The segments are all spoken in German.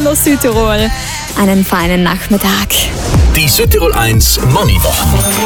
Hallo Südtirol. Einen feinen Nachmittag. Die Südtirol 1 Money-Woche.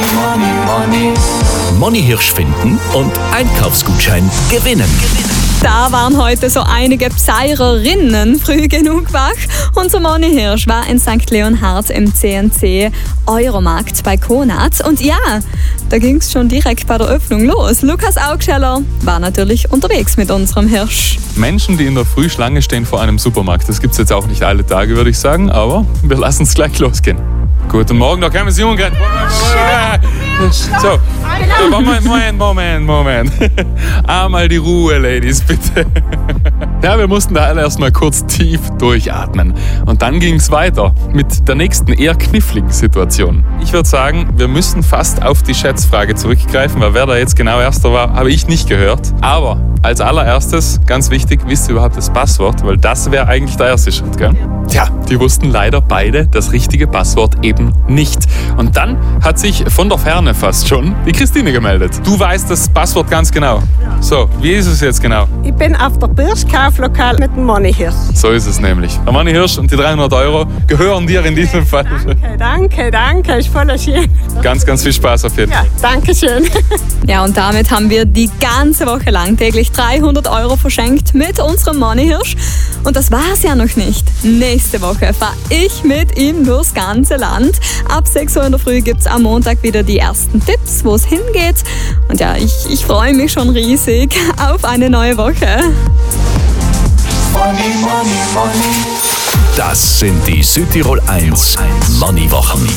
Money Hirsch finden und Einkaufsgutschein gewinnen. Da waren heute so einige Pseirerinnen früh genug wach. Unser Money Hirsch war in St. Leonhard im CNC Euromarkt bei Konat. Und ja, da ging es schon direkt bei der Öffnung los. Lukas Augscheller war natürlich unterwegs mit unserem Hirsch. Menschen, die in der Früh Schlange stehen vor einem Supermarkt, das gibt es jetzt auch nicht alle Tage, würde ich sagen, aber wir lassen es gleich losgehen. Guten Morgen, da kommen Sie umgehen. So, Moment. Einmal die Ruhe, Ladies, bitte. Ja, wir mussten da alle erstmal kurz tief durchatmen. Und dann ging es weiter mit der nächsten, eher kniffligen Situation. Ich würde sagen, wir müssen fast auf die Schätzfrage zurückgreifen, weil wer da jetzt genau Erster war, habe ich nicht gehört. Aber als allererstes, ganz wichtig, wisst ihr überhaupt das Passwort? Weil das wäre eigentlich der erste Schritt, gell? Tja, die wussten leider beide das richtige Passwort eben nicht. Und dann hat sich von der Ferne fast schon die Christine gemeldet. Du weißt das Passwort ganz genau. So, wie ist es jetzt genau? Ich bin auf der Birschkauflokal mit dem Money Hirsch. So ist es nämlich. Der Money Hirsch und die 300 € gehören dir in diesem Fall. Danke, ist voll schön. Ganz, ganz viel Spaß auf jeden Fall. Ja, danke schön. Ja, und damit haben wir die ganze Woche lang täglich 300 € verschenkt mit unserem Money Hirsch. Und das war's ja noch nicht. Nächste Woche fahre ich mit ihm durchs ganze Land. Ab 6 Uhr in der Früh gibt's am Montag wieder die ersten Tipps, wo es hingeht. Und ja, ich freue mich schon riesig auf eine neue Woche. Das sind die Südtirol 1 Money-Wochen.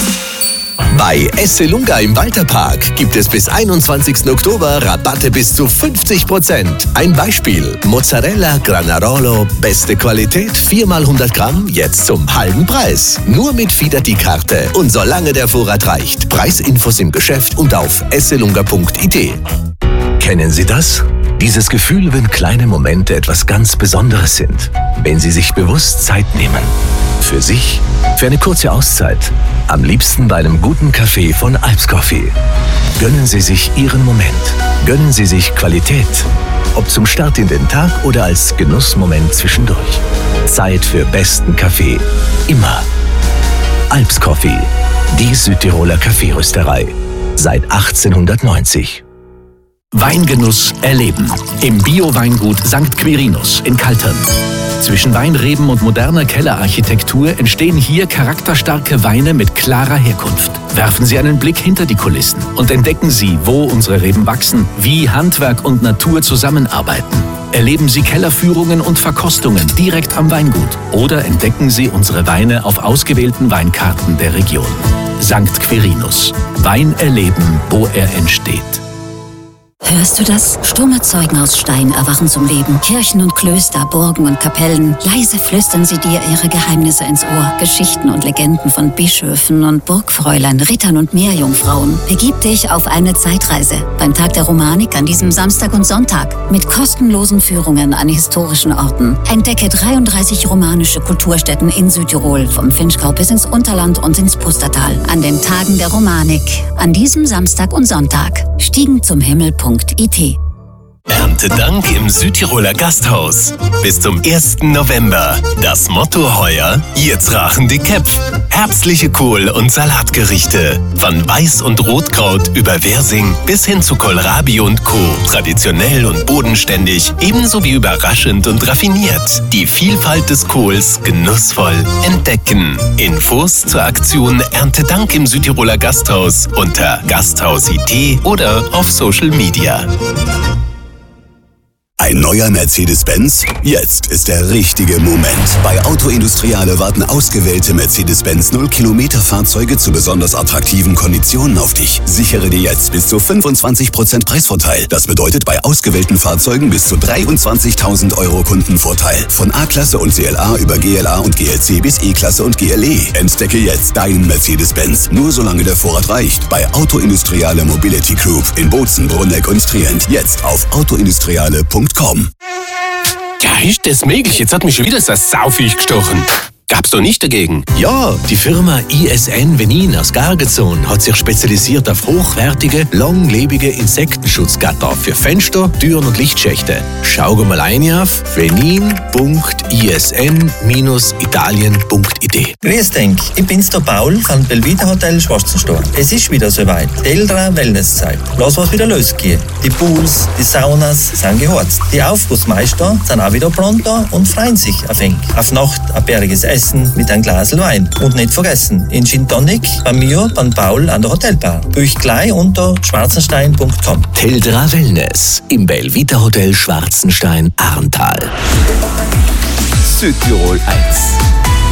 Bei Esselunga im Walterpark gibt es bis 21. Oktober Rabatte bis zu 50%. Ein Beispiel: Mozzarella Granarolo, beste Qualität, 4x100 Gramm, jetzt zum halben Preis. Nur mit Fidelity-Karte und solange der Vorrat reicht. Preisinfos im Geschäft und auf esselunga.it. Kennen Sie das? Dieses Gefühl, wenn kleine Momente etwas ganz Besonderes sind. Wenn Sie sich bewusst Zeit nehmen. Für sich, für eine kurze Auszeit. Am liebsten bei einem guten Kaffee von Alps Coffee. Gönnen Sie sich Ihren Moment. Gönnen Sie sich Qualität. Ob zum Start in den Tag oder als Genussmoment zwischendurch. Zeit für besten Kaffee. Immer. Alps Coffee. Die Südtiroler Kaffeerösterei. Seit 1890. Weingenuss erleben. Im Bio-Weingut St. Quirinus in Kaltern. Zwischen Weinreben und moderner Kellerarchitektur entstehen hier charakterstarke Weine mit klarer Herkunft. Werfen Sie einen Blick hinter die Kulissen und entdecken Sie, wo unsere Reben wachsen, wie Handwerk und Natur zusammenarbeiten. Erleben Sie Kellerführungen und Verkostungen direkt am Weingut oder entdecken Sie unsere Weine auf ausgewählten Weinkarten der Region. St. Quirinus. Wein erleben, wo er entsteht. Hörst du das? Stumme Zeugen aus Stein erwachen zum Leben. Kirchen und Klöster, Burgen und Kapellen. Leise flüstern sie dir ihre Geheimnisse ins Ohr. Geschichten und Legenden von Bischöfen und Burgfräulein, Rittern und Meerjungfrauen. Begib dich auf eine Zeitreise beim Tag der Romanik an diesem Samstag und Sonntag mit kostenlosen Führungen an historischen Orten. Entdecke 33 romanische Kulturstätten in Südtirol, vom Finchgau bis ins Unterland und ins Pustertal. An den Tagen der Romanik, an diesem Samstag und Sonntag. Stiegen zum Himmel.it. Erntedank im Südtiroler Gasthaus. Bis zum 1. November. Das Motto heuer: Jetzt rachen die Köpf. Herbstliche Kohl- und Salatgerichte. Von Weiß- und Rotkraut über Wirsing bis hin zu Kohlrabi und Co. Traditionell und bodenständig, ebenso wie überraschend und raffiniert. Die Vielfalt des Kohls genussvoll entdecken. Infos zur Aktion Erntedank im Südtiroler Gasthaus unter Gasthaus.it oder auf Social Media. Ein neuer Mercedes-Benz? Jetzt ist der richtige Moment. Bei Auto Industriale warten ausgewählte Mercedes-Benz 0-Kilometer-Fahrzeuge zu besonders attraktiven Konditionen auf dich. Sichere dir jetzt bis zu 25% Preisvorteil. Das bedeutet bei ausgewählten Fahrzeugen bis zu 23.000 € Kundenvorteil. Von A-Klasse und CLA über GLA und GLC bis E-Klasse und GLE. Entdecke jetzt deinen Mercedes-Benz. Nur solange der Vorrat reicht. Bei Auto Industriale Mobility Group in Bozen, Brunneck und Trient. Jetzt auf autoindustriale.com. Ja, ist das möglich? Jetzt hat mich schon wieder so ein Saufisch gestochen. Gab's doch nicht dagegen. Ja, die Firma ISN Venin aus Gargezon hat sich spezialisiert auf hochwertige, langlebige Insektenschutzgatter für Fenster, Türen und Lichtschächte. Schau mal ein auf venin.isn-italien.it. Grüß dich, ich bin's der Paul von Belvita Hotel Schwarzenstein. Es ist wieder soweit. Teldra Wellnesszeit. Lass was wieder losgehen. Die Pools, die Saunas sind geheizt. Die Aufgussmeister sind auch wieder pronto und freuen sich auf eng. Auf Nacht ein bäriges Essen mit einem Glas Wein. Und nicht vergessen, in Gin Tonic bei mir, beim Paul an der Hotelbar. Buch gleich unter schwarzenstein.com. Teldra Wellness im Belvita Hotel Schwarzenstein, Arntal. Südtirol 1